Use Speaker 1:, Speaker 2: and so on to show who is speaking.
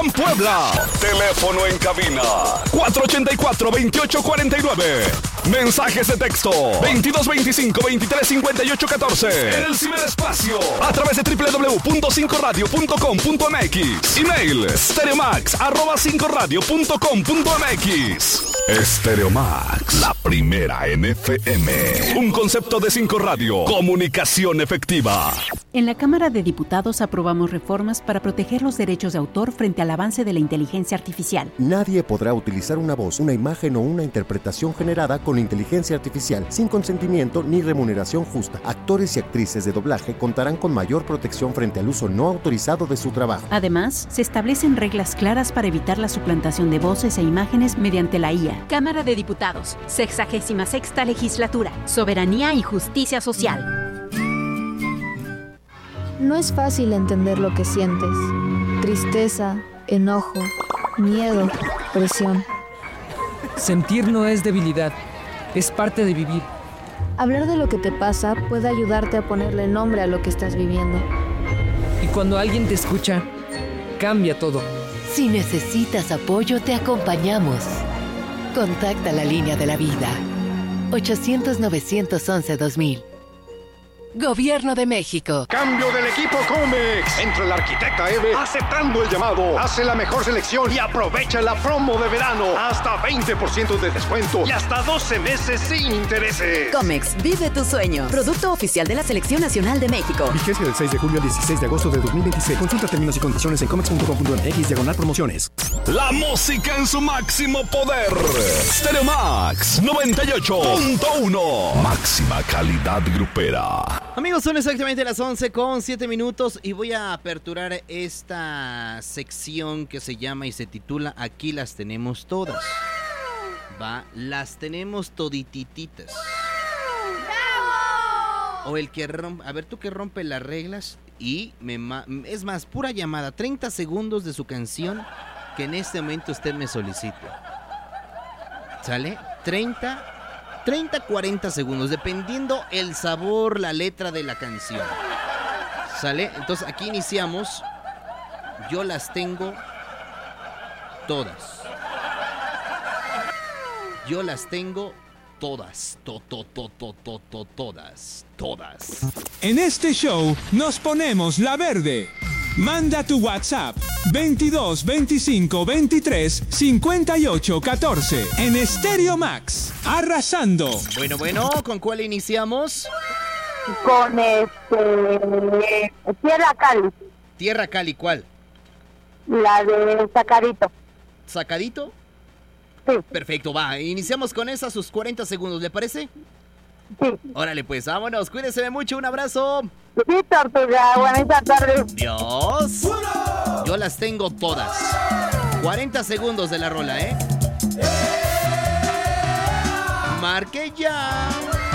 Speaker 1: Puebla. Teléfono en cabina 484-2849. Mensajes de texto 2225-235814. En el ciberespacio a través de www.5radio.com.mx. Email stereomax@5radio.com.mx. Stereomax, la primera en FM. Un concepto de 5 Radio. Comunicación efectiva.
Speaker 2: En la Cámara de Diputados aprobamos reformas para proteger los derechos de autor frente al avance de la inteligencia artificial.
Speaker 3: Nadie podrá utilizar una voz, una imagen o una interpretación generada con inteligencia artificial sin consentimiento ni remuneración justa. Actores y actrices de doblaje contarán con mayor protección frente al uso no autorizado de su trabajo.
Speaker 2: Además, se establecen reglas claras para evitar la suplantación de voces e imágenes mediante la IA. Cámara de Diputados, 66ª Legislatura, Soberanía y Justicia Social.
Speaker 4: No es fácil entender lo que sientes. Tristeza, enojo, miedo, presión.
Speaker 5: Sentir no es debilidad, es parte de vivir.
Speaker 4: Hablar de lo que te pasa puede ayudarte a ponerle nombre a lo que estás viviendo.
Speaker 5: Y cuando alguien te escucha, cambia todo.
Speaker 6: Si necesitas apoyo, te acompañamos. Contacta la línea de la vida. 800-911-2000. Gobierno de México.
Speaker 7: Cambio del equipo Comex. Entra la arquitecta Eve aceptando el llamado. Hace la mejor selección y aprovecha la promo de verano. Hasta 20% de descuento y hasta 12 meses sin intereses.
Speaker 8: Comex, vive tu sueño. Producto oficial de la Selección Nacional de México.
Speaker 9: Vigencia del 6 de julio al 16 de agosto de 2026. Consulta términos y condiciones en comex.com.mx/promociones.
Speaker 1: La música en su máximo poder. Stereomax 98.1. Máxima calidad grupera.
Speaker 10: Amigos, son exactamente las 11:07 y voy a aperturar esta sección que se llama y se titula Aquí las tenemos todas. Va, las tenemos toditititas. O el que rompe, a ver, tú que rompe las reglas y es más, pura llamada, 30 segundos de su canción que en este momento usted me solicite. ¿Sale? 30-40 segundos, dependiendo el sabor, la letra de la canción. ¿Sale? Entonces aquí iniciamos. Yo las tengo todas. Yo las tengo todas. Todas.
Speaker 11: En este show nos ponemos la verde. Manda tu WhatsApp 22 25 23 58 14 en Stereo Max, arrasando.
Speaker 10: Bueno, ¿con cuál iniciamos?
Speaker 12: Con Tierra Cali.
Speaker 10: Tierra Cali, ¿cuál?
Speaker 12: La de Sacadito.
Speaker 10: ¿Sacadito?
Speaker 12: Sí.
Speaker 10: Perfecto, va, iniciamos con esa, sus 40 segundos, ¿le parece?
Speaker 12: Sí.
Speaker 10: Órale pues, vámonos, cuídense mucho, un abrazo.
Speaker 12: Sí, Tortuga, buenas tardes.
Speaker 10: Dios. Yo las tengo todas. 40 segundos de la rola, ¿eh? Marque ya.